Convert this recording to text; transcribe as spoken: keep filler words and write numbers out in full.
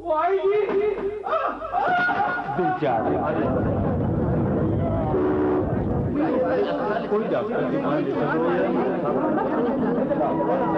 Y जी बेचारे कोई doctor की मान ले